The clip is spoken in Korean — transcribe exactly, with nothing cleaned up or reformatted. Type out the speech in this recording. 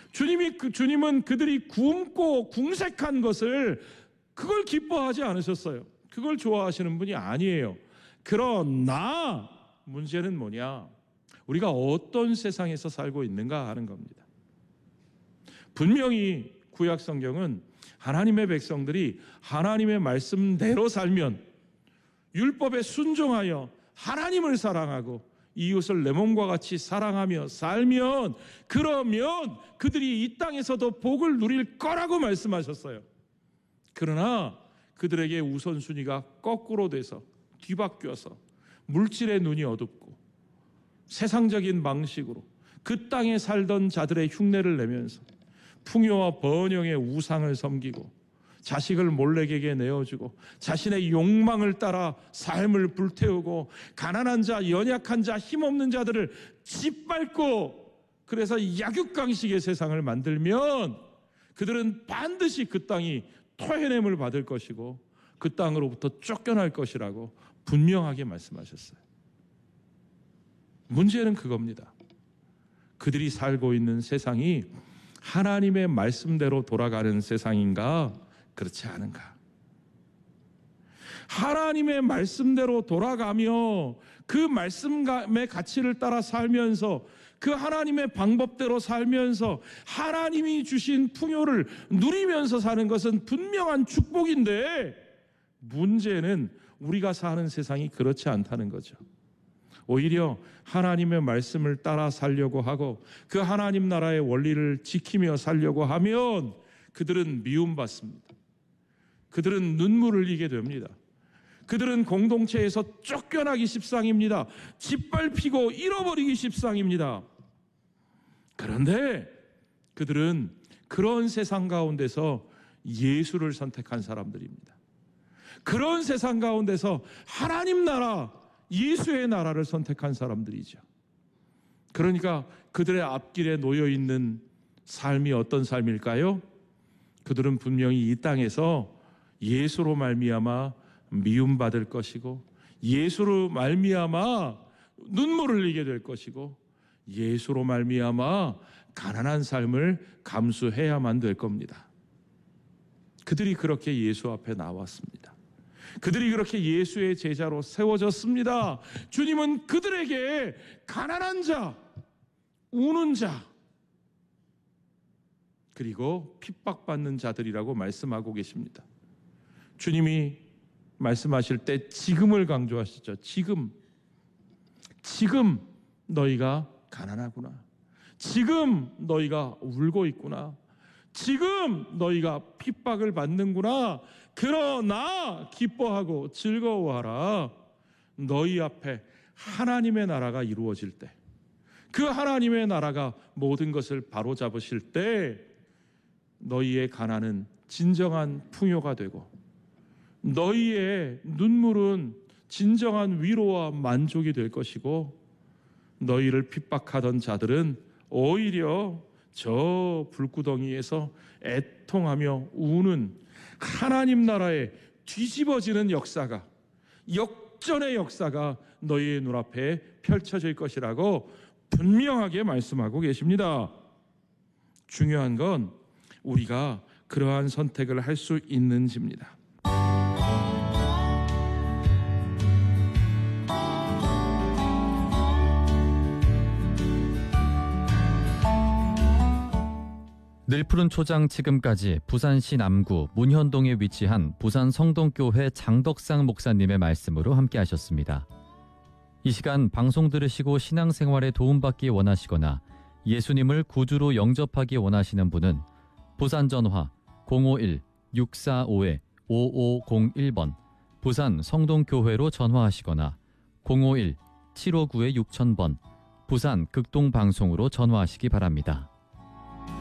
주님이 그 주님은 그들이 굶고 궁색한 것을 그걸 기뻐하지 않으셨어요. 그걸 좋아하시는 분이 아니에요. 그러나 문제는 뭐냐? 우리가 어떤 세상에서 살고 있는가 하는 겁니다. 분명히 구약 성경은 하나님의 백성들이 하나님의 말씀대로 살면, 율법에 순종하여 하나님을 사랑하고 이웃을 내 몸과 같이 사랑하며 살면, 그러면 그들이 이 땅에서도 복을 누릴 거라고 말씀하셨어요. 그러나 그들에게 우선순위가 거꾸로 돼서 뒤바뀌어서 물질의 눈이 어둡고 세상적인 방식으로 그 땅에 살던 자들의 흉내를 내면서 풍요와 번영의 우상을 섬기고 자식을 몰래에게 내어주고 자신의 욕망을 따라 삶을 불태우고 가난한 자, 연약한 자, 힘없는 자들을 짓밟고 그래서 약육강식의 세상을 만들면 그들은 반드시 그 땅이 토해냄을 받을 것이고 그 땅으로부터 쫓겨날 것이라고 분명하게 말씀하셨어요. 문제는 그겁니다. 그들이 살고 있는 세상이 하나님의 말씀대로 돌아가는 세상인가, 그렇지 않은가? 하나님의 말씀대로 돌아가며 그 말씀의 가치를 따라 살면서 그 하나님의 방법대로 살면서 하나님이 주신 풍요를 누리면서 사는 것은 분명한 축복인데, 문제는 우리가 사는 세상이 그렇지 않다는 거죠. 오히려 하나님의 말씀을 따라 살려고 하고 그 하나님 나라의 원리를 지키며 살려고 하면 그들은 미움받습니다. 그들은 눈물을 흘리게 됩니다. 그들은 공동체에서 쫓겨나기 십상입니다. 짓밟히고 잃어버리기 십상입니다. 그런데 그들은 그런 세상 가운데서 예수를 선택한 사람들입니다. 그런 세상 가운데서 하나님 나라, 예수의 나라를 선택한 사람들이죠. 그러니까 그들의 앞길에 놓여 있는 삶이 어떤 삶일까요? 그들은 분명히 이 땅에서 예수로 말미암아 미움받을 것이고 예수로 말미암아 눈물을 흘리게 될 것이고 예수로 말미암아 가난한 삶을 감수해야만 될 겁니다. 그들이 그렇게 예수 앞에 나왔습니다. 그들이 그렇게 예수의 제자로 세워졌습니다. 주님은 그들에게 가난한 자, 우는 자, 그리고 핍박받는 자들이라고 말씀하고 계십니다. 주님이 말씀하실 때 지금을 강조하시죠. 지금, 지금 너희가 가난하구나. 지금 너희가 울고 있구나. 지금 너희가 핍박을 받는구나. 그러나 기뻐하고 즐거워하라. 너희 앞에 하나님의 나라가 이루어질 때, 그 하나님의 나라가 모든 것을 바로잡으실 때 너희의 가난은 진정한 풍요가 되고 너희의 눈물은 진정한 위로와 만족이 될 것이고 너희를 핍박하던 자들은 오히려 저 불구덩이에서 애통하며 우는 하나님 나라의 뒤집어지는 역사가, 역전의 역사가 너희의 눈앞에 펼쳐질 것이라고 분명하게 말씀하고 계십니다. 중요한 건 우리가 그러한 선택을 할 수 있는지입니다. 늘푸른 초장 지금까지 부산시 남구 문현동에 위치한 부산 성동교회 장덕상 목사님의 말씀으로 함께 하셨습니다. 이 시간 방송 들으시고 신앙생활에 도움받기 원하시거나 예수님을 구주로 영접하기 원하시는 분은 부산 전화 공오일 육사오 오오공일 번 부산 성동교회로 전화하시거나 공오일 칠오구 육천 번 부산 극동방송으로 전화하시기 바랍니다.